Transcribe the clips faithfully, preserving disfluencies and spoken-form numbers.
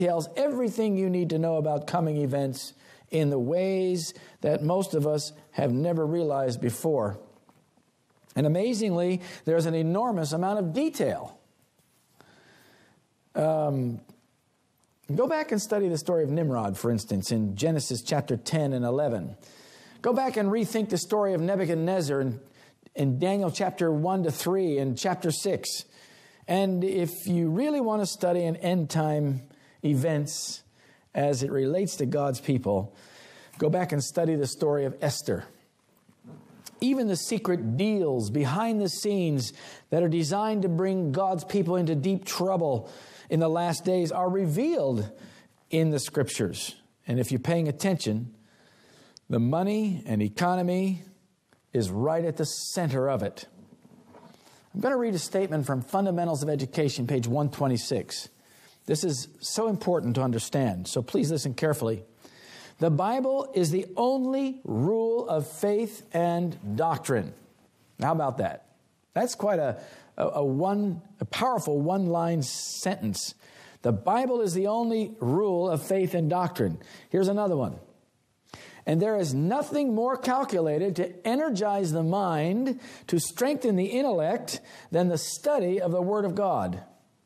Tells everything you need to know about coming events in the ways that most of us have never realized before. And amazingly, there's an enormous amount of detail. Um, go back and study the story of Nimrod, for instance, in Genesis chapter ten and eleven. Go back and rethink the story of Nebuchadnezzar in, in Daniel chapter one to three and chapter six. And if you really want to study an end time events as it relates to God's people, go back and study the story of Esther. Even the secret deals behind the scenes that are designed to bring God's people into deep trouble in the last days are revealed in the scriptures. And if you're paying attention, the money and economy is right at the center of it. I'm going to read a statement from Fundamentals of Education, page one twenty-six. This is so important to understand, so please listen carefully. The Bible is the only rule of faith and doctrine. How about that? That's quite a, a, a one, a powerful one-line sentence. The Bible is the only rule of faith and doctrine. Here's another one. And there is nothing more calculated to energize the mind, to strengthen the intellect, than the study of the Word of God.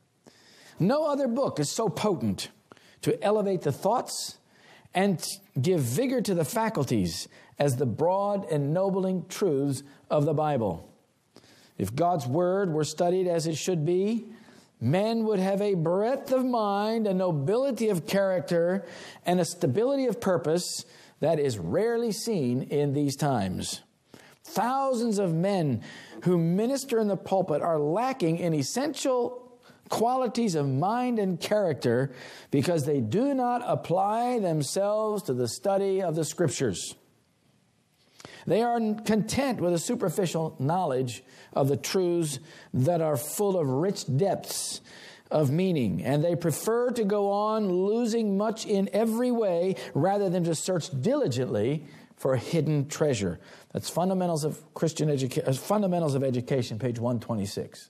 No other book is so potent to elevate the thoughts and give vigor to the faculties as the broad, ennobling truths of the Bible. If God's Word were studied as it should be, men would have a breadth of mind, a nobility of character, and a stability of purpose that is rarely seen in these times. Thousands of men who minister in the pulpit are lacking in essential qualities of mind and character because they do not apply themselves to the study of the Scriptures. They are content with a superficial knowledge of the truths that are full of rich depths of meaning, and they prefer to go on losing much in every way rather than to search diligently for hidden treasure. That's Fundamentals of Christian Education, Fundamentals of Education, page one twenty-six.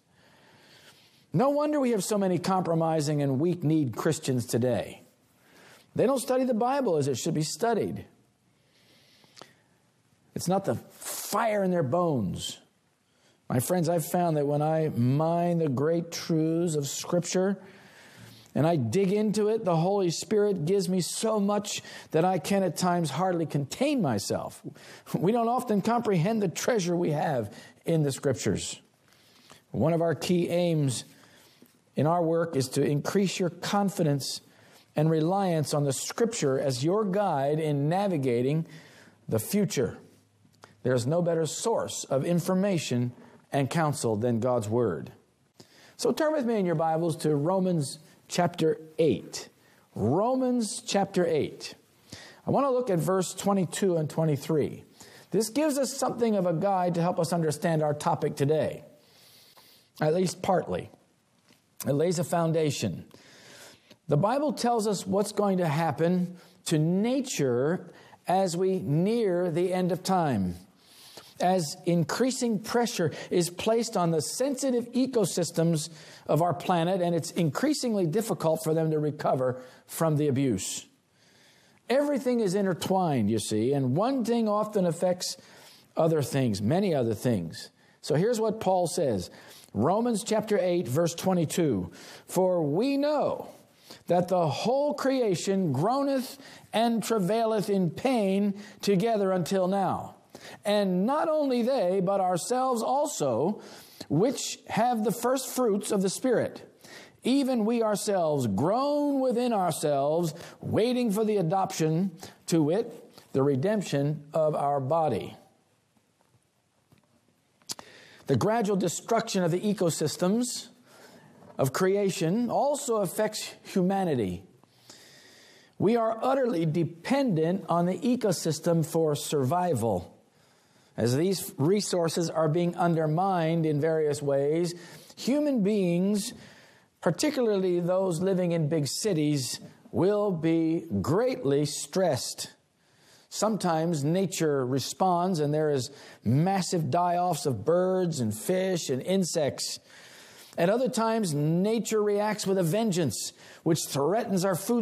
No wonder we have so many compromising and weak-kneed Christians today. They don't study the Bible as it should be studied. It's not the fire in their bones. My friends, I've found that when I mine the great truths of Scripture and I dig into it, the Holy Spirit gives me so much that I can at times hardly contain myself. We don't often comprehend the treasure we have in the Scriptures. One of our key aims in our work is to increase your confidence and reliance on the Scripture as your guide in navigating the future. There's no better source of information and counsel than God's Word. So turn with me in your Bibles to Romans chapter eight. Romans chapter eight. I want to look at verse twenty-two and twenty-three. This gives us something of a guide to help us understand our topic today, at least partly. It lays a foundation. The Bible tells us what's going to happen to nature as we near the end of time, as increasing pressure is placed on the sensitive ecosystems of our planet, and it's increasingly difficult for them to recover from the abuse. Everything is intertwined, you see, and one thing often affects other things, many other things. So here's what Paul says, Romans chapter eight, verse twenty-two. For we know that the whole creation groaneth and travaileth in pain together until now. And not only they, but ourselves also, which have the first fruits of the Spirit, even we ourselves groan within ourselves, waiting for the adoption, to wit, the redemption of our body. The gradual destruction of the ecosystems of creation also affects humanity. We are utterly dependent on the ecosystem for survival. As these resources are being undermined in various ways, human beings, particularly those living in big cities, will be greatly stressed. Sometimes nature responds and there is massive die-offs of birds and fish and insects. At other times, nature reacts with a vengeance, which threatens our food